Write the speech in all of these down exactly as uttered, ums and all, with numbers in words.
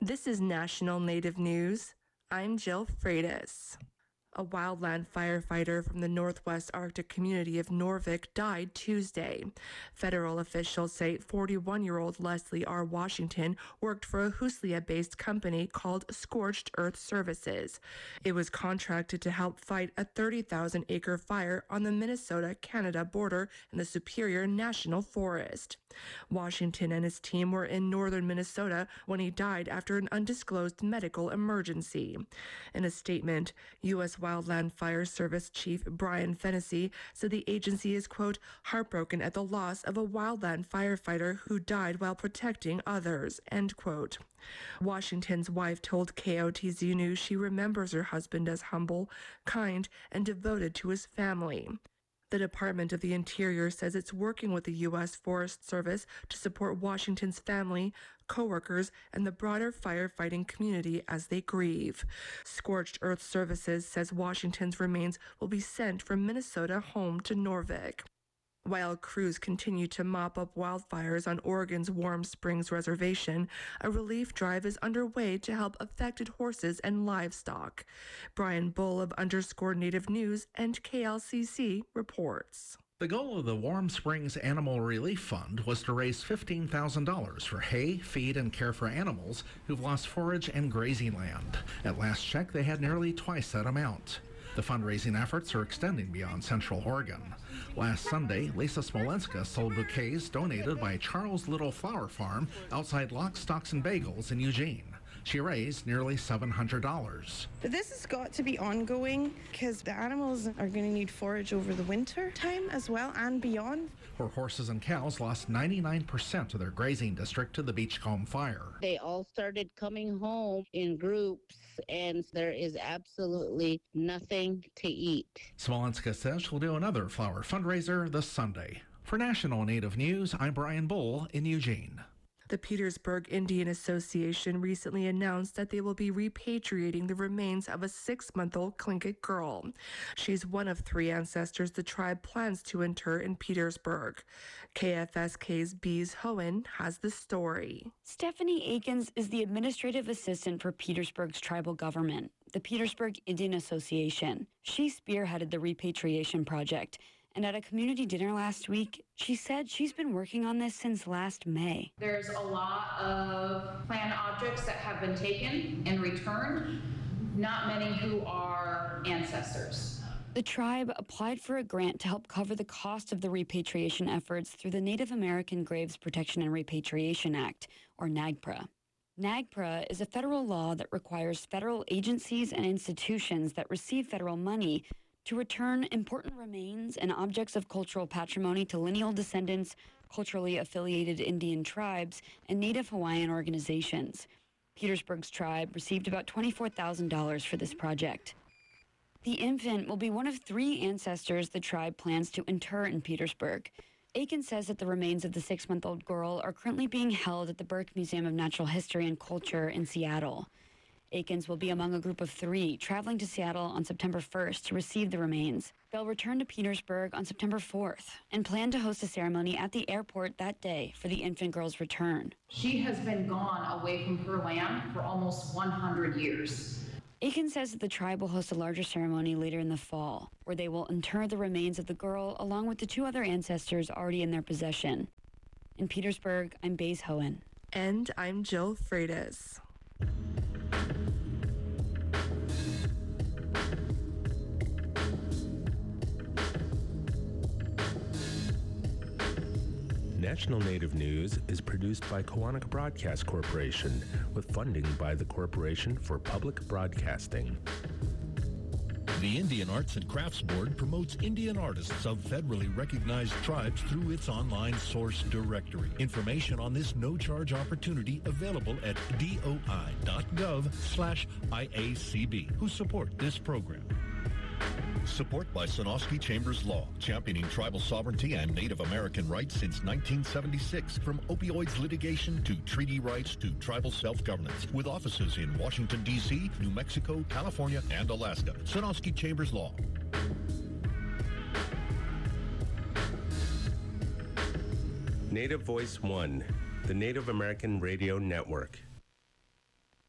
This is National Native News. I'm Jill Freitas. A wildland firefighter from the Northwest Arctic community of Norvik died Tuesday. Federal officials say forty-one-year-old Leslie R. Washington worked for a Huslia-based company called Scorched Earth Services. It was contracted to help fight a thirty thousand acre fire on the Minnesota-Canada border in the Superior National Forest. Washington and his team were in northern Minnesota when he died after an undisclosed medical emergency. In a statement, U S Wildland Fire Service Chief Brian Fennessy said the agency is, quote, heartbroken at the loss of a wildland firefighter who died while protecting others, end quote. Washington's wife told K O T Z News she remembers her husband as humble, kind, and devoted to his family. The Department of the Interior says it's working with the U S Forest Service to support Washington's family, coworkers, and the broader firefighting community as they grieve. Scorched Earth Services says Washington's remains will be sent from Minnesota home to Norvik. While crews continue to mop up wildfires on Oregon's Warm Springs Reservation, a relief drive is underway to help affected horses and livestock. Brian Bull of Underscore Native News and K L C C reports. The goal of the Warm Springs Animal Relief Fund was to raise fifteen thousand dollars for hay, feed, and care for animals who've lost forage and grazing land. At last check, they had nearly twice that amount. The fundraising efforts are extending beyond Central Oregon. Last Sunday, Lisa Smolenska sold bouquets donated by Charles Little Flower Farm outside Lock, Stocks, and Bagels in Eugene. She raised nearly seven hundred dollars. This has got to be ongoing because the animals are going to need forage over the winter time as well and beyond. Her horses and cows lost ninety-nine percent of their grazing district to the Beachcomb fire. They all started coming home in groups, and there is absolutely nothing to eat. Smolenska says she'll do another flower fundraiser this Sunday. For National Native News, I'm Brian Bull in Eugene. The Petersburg Indian Association recently announced that they will be repatriating the remains of a six-month-old Tlingit girl. She's one of three ancestors the tribe plans to inter in Petersburg. K F S K's Bees Hohen has the story. Stephanie Akins is the administrative assistant for Petersburg's tribal government, the Petersburg Indian Association. She spearheaded the repatriation project. And at a community dinner last week, she said she's been working on this since last May. There's a lot of plant objects that have been taken and returned, not many who are ancestors. The tribe applied for a grant to help cover the cost of the repatriation efforts through the Native American Graves Protection and Repatriation Act, or NAGPRA. NAGPRA is a federal law that requires federal agencies and institutions that receive federal money to return important remains and objects of cultural patrimony to lineal descendants, culturally affiliated Indian tribes, and Native Hawaiian organizations. Petersburg's tribe received about twenty-four thousand dollars for this project. The infant will be one of three ancestors the tribe plans to inter in Petersburg. Aiken says that the remains of the six-month-old girl are currently being held at the Burke Museum of Natural History and Culture in Seattle. Akins will be among a group of three traveling to Seattle on September first to receive the remains. They'll return to Petersburg on September fourth and plan to host a ceremony at the airport that day for the infant girl's return. She has been gone away from her land for almost one hundred years. Akins says that the tribe will host a larger ceremony later in the fall, where they will inter the remains of the girl along with the two other ancestors already in their possession. In Petersburg, I'm Baze Hohen. And I'm Jill Freitas. National Native News is produced by Koahnic Broadcast Corporation with funding by the Corporation for Public Broadcasting. The Indian Arts and Crafts Board promotes Indian artists of federally recognized tribes through its online source directory. Information on this no-charge opportunity available at doi.gov slash IACB, who support this program. Support by Sonosky Chambers Law, championing tribal sovereignty and Native American rights since nineteen seventy-six. From opioids litigation to treaty rights to tribal self-governance. With offices in Washington, D C, New Mexico, California, and Alaska. Sonosky Chambers Law. Native Voice One, the Native American Radio Network.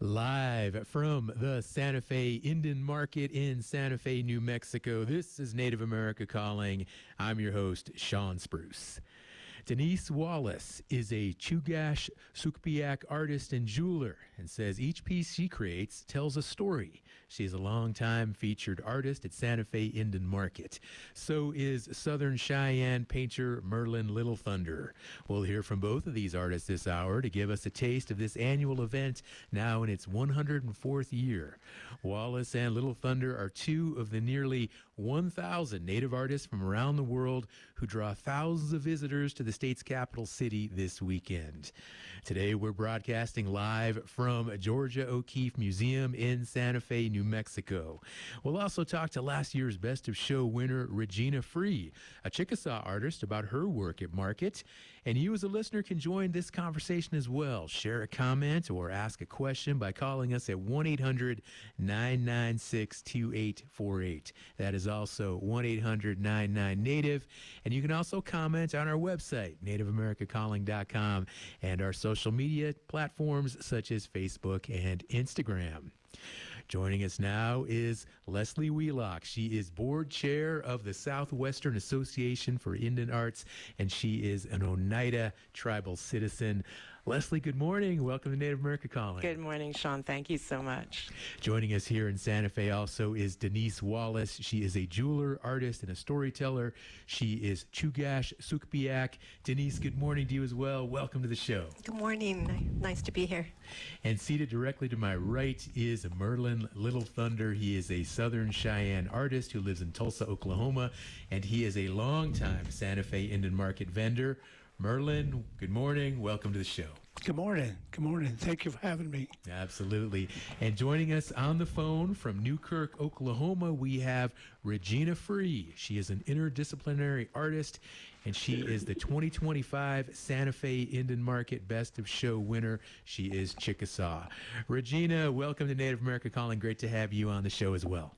Live from the Santa Fe Indian Market in Santa Fe, New Mexico, this is Native America Calling. I'm your host, Sean Spruce. Denise Wallace is a Chugach Sukpiaq artist and jeweler and says each piece she creates tells a story. She's a longtime featured artist at Santa Fe Indian Market. So is Southern Cheyenne painter Merlin Little Thunder. We'll hear from both of these artists this hour to give us a taste of this annual event now in its one hundred fourth year. Wallace and Little Thunder are two of the nearly one thousand Native artists from around the world who draw thousands of visitors to the state's capital city this weekend. Today, we're broadcasting live from Georgia O'Keeffe Museum in Santa Fe, New Mexico. We'll also talk to last year's Best of Show winner, Regina Free, a Chickasaw artist, about her work at Market. And you as a listener can join this conversation as well. Share a comment or ask a question by calling us at one eight hundred nine nine six two eight four eight. That is also one eight hundred nine nine Native. And you can also comment on our website, native america calling dot com, and our social media platforms such as Facebook and Instagram. Joining us now is Leslie Wheelock. She is board chair of the Southwestern Association for Indian Arts, and she is an Oneida tribal citizen. Leslie, good morning. Welcome to Native America Calling. Good morning, Sean. Thank you so much. Joining us here in Santa Fe also is Denise Wallace. She is a jeweler, artist, and a storyteller. She is Chugach Sukpiaq. Denise, good morning to you as well. Welcome to the show. Good morning. Nice to be here. And seated directly to my right is Merlin Little Thunder. He is a Southern Cheyenne artist who lives in Tulsa, Oklahoma, and he is a longtime Santa Fe Indian Market vendor. Merlin, good morning. Welcome to the show. Good morning. Good morning. Thank you for having me. Absolutely. And joining us on the phone from Newkirk, Oklahoma, we have Regina Free. She is an interdisciplinary artist, and she is the twenty twenty-five Santa Fe Indian Market Best of Show winner. She is Chickasaw. Regina, welcome to Native America Calling. Great to have you on the show as well.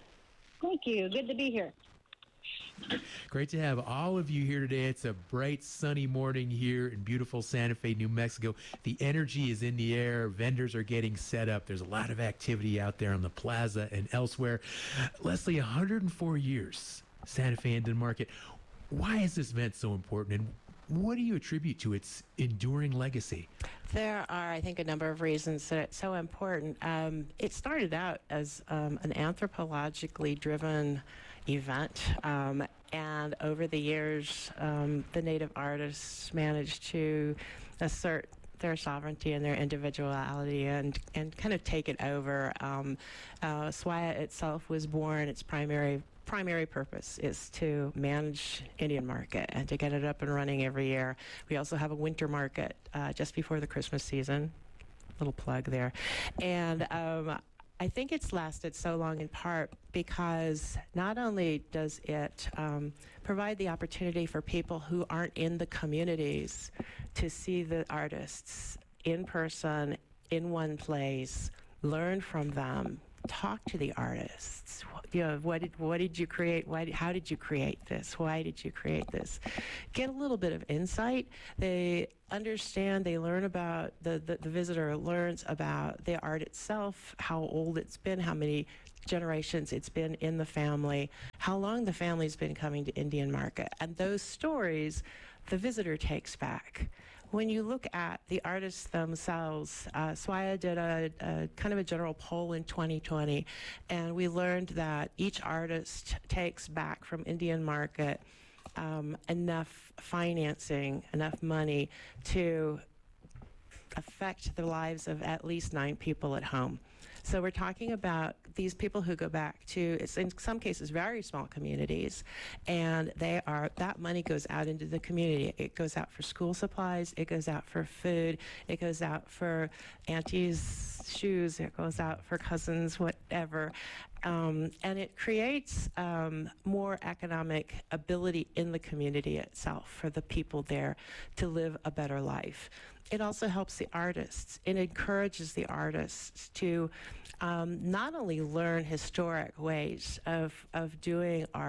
Thank you. Good to be here. Great to have all of you here today. It's a bright, sunny morning here in beautiful Santa Fe, New Mexico. The energy is in the air. Vendors are getting set up. There's a lot of activity out there on the plaza and elsewhere. Leslie, one hundred four years, Santa Fe Indian Market. Why is this event so important, and what do you attribute to its enduring legacy? There are, I think, a number of reasons that it's so important. Um, it started out as um, an anthropologically driven event, um, and over the years, um, the Native artists managed to assert their sovereignty and their individuality and, and kind of take it over. Um, uh, S W I A itself was born, its primary primary purpose is to manage Indian Market and to get it up and running every year. We also have a winter market uh, just before the Christmas season. Little plug there. And um, I think it's lasted so long in part because not only does it um, provide the opportunity for people who aren't in the communities to see the artists in person, in one place, learn from them, talk to the artists. You know, what did what did you create? Why? How did you create this? Why did you create this? Get a little bit of insight. They understand. They learn about the the, the visitor learns about the art itself, how old it's been, how many generations it's been in the family, how long the family's been coming to Indian Market, and those stories the visitor takes back. When you look at the artists themselves, uh, S W I A did a, a kind of a general poll in twenty twenty, and we learned that each artist takes back from Indian Market um, enough financing, enough money to affect the lives of at least nine people at home. So we're talking about these people who go back to, it's in some cases, very small communities, and they are, that money goes out into the community. It goes out for school supplies, it goes out for food, it goes out for aunties' shoes, it goes out for cousins, whatever. Um, and it creates um, more economic ability in the community itself for the people there to live a better life. It also helps the artists. It encourages the artists to um, not only learn historic ways of, of doing art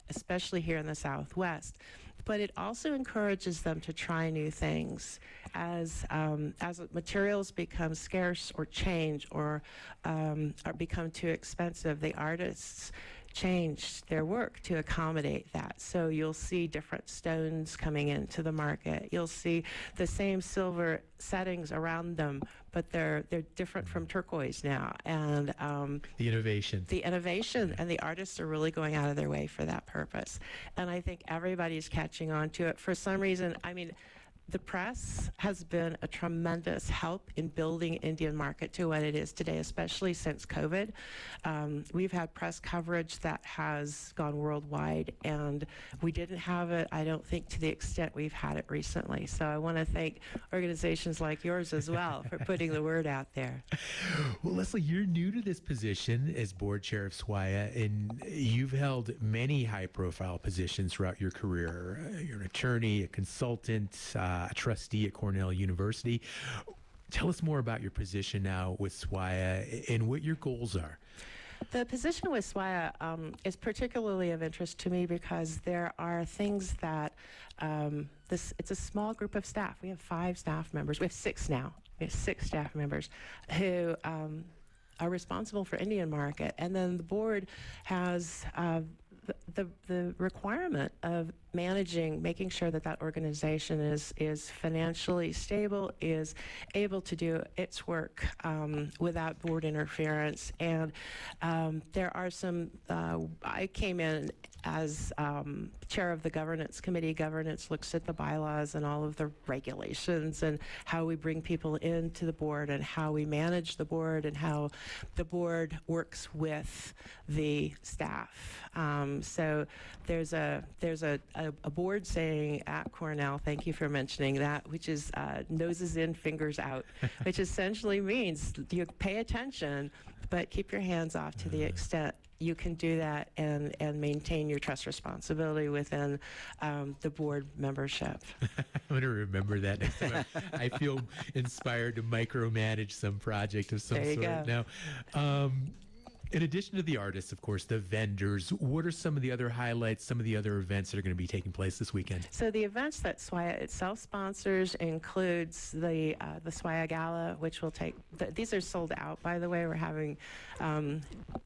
especially here in the Southwest. But it also encourages them to try new things as um, as materials become scarce or change or um, or become too expensive. The artists change their work to accommodate that. So you'll see different stones coming into the market. You'll see the same silver settings around them, but they're they're different from turquoise now. And um, the innovation, the innovation, and the artists are really going out of their way for that purpose. And I think everybody's catching on to it. For some reason, I mean, the press has been a tremendous help in building Indian market to what it is today, especially since COVID. Um, we've had press coverage that has gone worldwide, and we didn't have it, I don't think, to the extent we've had it recently. So I want to thank organizations like yours as well for putting the word out there. Well, Leslie, you're new to this position as board chair of S W I A, and you've held many high-profile positions throughout your career. You're an attorney, a consultant, uh, a trustee at Cornell University. Tell us more about your position now with S W I A and what your goals are. The position with S W I A um, is particularly of interest to me because there are things that um, this it's a small group of staff. We have five staff members. We have six now. We have six staff members who um, are responsible for Indian market, and then the board has uh, the, the the requirement of managing, making sure that that organization is is financially stable, is able to do its work um, without board interference. And um, there are some, uh, I came in as um, chair of the governance committee. Governance looks at the bylaws and all of the regulations and how we bring people into the board and how we manage the board and how the board works with the staff. Um, so there's a there's a, a, a board saying at Cornell, thank you for mentioning that, which is uh, noses in, fingers out, which essentially means you pay attention, but keep your hands off to the extent you can do that and, and maintain your trust responsibility within um, the board membership. I'm going to remember that next time. I feel inspired to micromanage some project of some there you sort. Go. Now, um, in addition to the artists, of course, the vendors, what are some of the other highlights, some of the other events that are going to be taking place this weekend? So the events that S W I A itself sponsors includes the uh, the S W I A Gala, which will take, the, these are sold out, by the way. We're having um,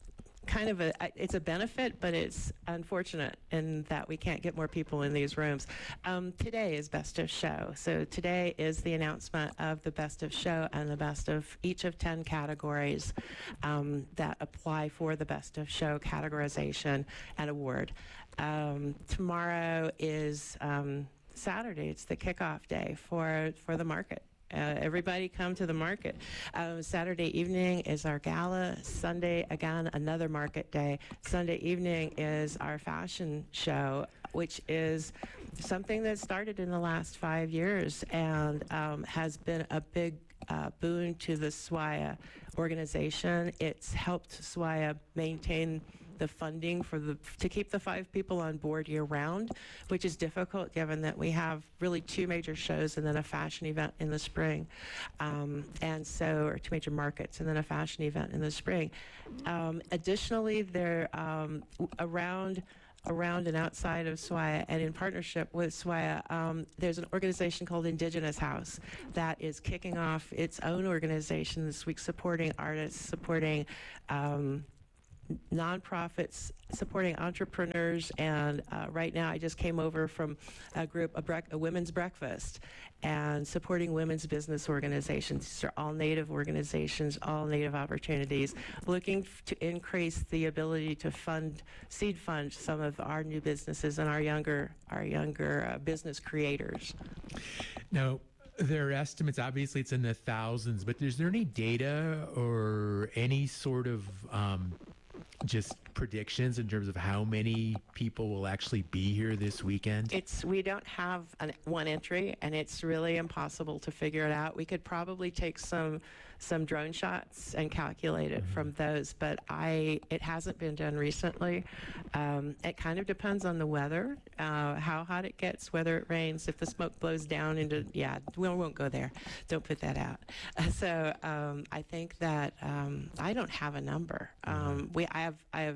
kind of a, it's a benefit, but it's unfortunate in that we can't get more people in these rooms. Um, today is Best of Show. So today is the announcement of the Best of Show and the best of each of ten categories um, that apply for the Best of Show categorization and award. Um, tomorrow is um, Saturday. It's the kickoff day for, for the market. Uh, everybody come to the market. Um, Saturday evening is our gala. Sunday, again, another market day. Sunday evening is our fashion show, which is something that started in the last five years and um, has been a big uh, boon to the S W I A organization. It's helped S W I A maintain the funding for the to keep the five people on board year round, which is difficult given that we have really two major shows and then a fashion event in the spring, um, and so or two major markets and then a fashion event in the spring. Um, additionally, there um, around. around and outside of S W I A and in partnership with S W I A, um, there's an organization called Indigenous House that is kicking off its own organization this week, supporting artists, supporting um, nonprofits, supporting entrepreneurs, and uh, right now I just came over from a group, a, bre- a women's breakfast, and supporting women's business organizations. These are all Native organizations, all Native opportunities, looking f- to increase the ability to fund, seed fund some of our new businesses and our younger, our younger uh, business creators. Now, there are estimates, obviously it's in the thousands, but is there any data or any sort of um, just predictions in terms of how many people will actually be here this weekend? It's we don't have an, one entry, and it's really impossible to figure it out. We could probably take some some drone shots and calculate it mm-hmm. from those, but I it hasn't been done recently. Um, it kind of depends on the weather, uh, how hot it gets, whether it rains, if the smoke blows down into yeah, we won't go there. Don't put that out. Uh, so um, I think that um, I don't have a number. Um, we I have I have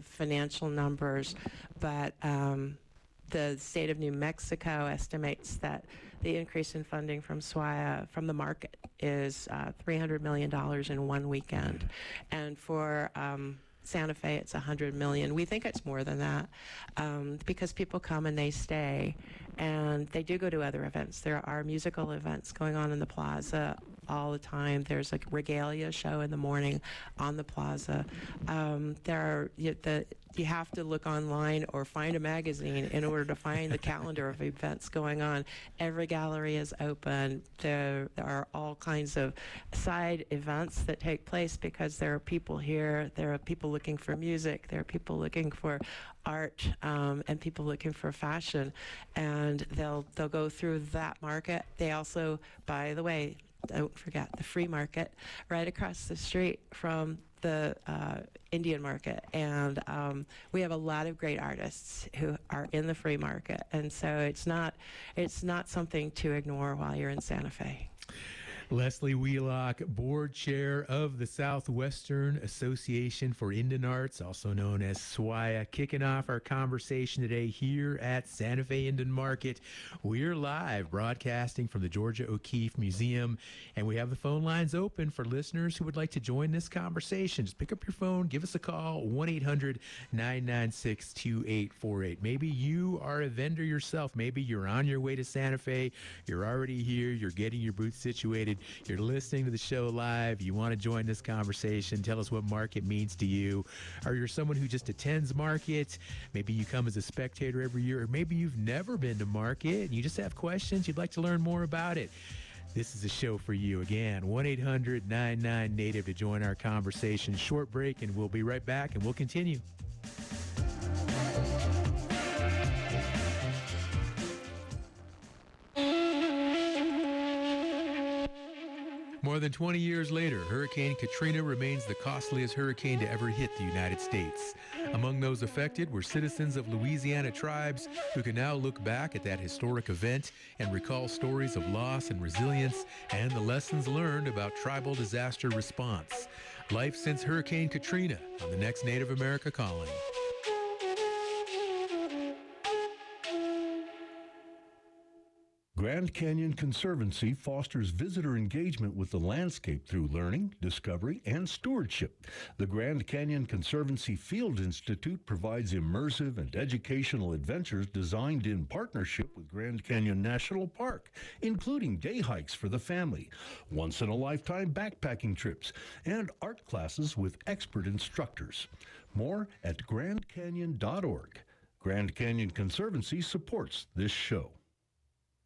of financial numbers, but um, the state of New Mexico estimates that the increase in funding from S W I A from the market is uh, three hundred million dollars in one weekend. And for um, Santa Fe, it's one hundred million dollars. We think it's more than that um, because people come and they stay, and they do go to other events. There are musical events going on in the plaza all the time. There's a regalia show in the morning on the plaza. Um, there are you, the you have to look online or find a magazine in order to find the calendar of events going on. Every gallery is open. There, there are all kinds of side events that take place because there are people here. There are people looking for music. There are people looking for art um, and people looking for fashion, and they'll they'll go through that market. They also, by the way, don't forget the free market right across the street from the uh, Indian market, and um, we have a lot of great artists who are in the free market, and so it's not it's not something to ignore while you're in Santa Fe. Leslie Wheelock, board chair of the Southwestern Association for Indian Arts, also known as S W I A, kicking off our conversation today here at Santa Fe Indian Market. We're live broadcasting from the Georgia O'Keeffe Museum, and we have the phone lines open for listeners who would like to join this conversation. Just pick up your phone, give us a call, one eight hundred nine nine six two eight four eight. Maybe you are a vendor yourself. Maybe you're on your way to Santa Fe. You're already here. You're getting your booth situated. You're listening to the show live. You want to join this conversation. Tell us what market means to you. Or you're someone who just attends market. Maybe you come as a spectator every year. Or maybe you've never been to market and you just have questions. You'd like to learn more about it. This is a show for you. Again, one eight hundred nine nine native to join our conversation. Short break, and we'll be right back, and we'll continue. More than twenty years later, Hurricane Katrina remains the costliest hurricane to ever hit the United States. Among those affected were citizens of Louisiana tribes who can now look back at that historic event and recall stories of loss and resilience and the lessons learned about tribal disaster response. Life since Hurricane Katrina on the next Native America Calling. Grand Canyon Conservancy fosters visitor engagement with the landscape through learning, discovery, and stewardship. The Grand Canyon Conservancy Field Institute provides immersive and educational adventures designed in partnership with Grand Canyon National Park, including day hikes for the family, once-in-a-lifetime backpacking trips, and art classes with expert instructors. More at grand canyon dot org. Grand Canyon Conservancy supports this show.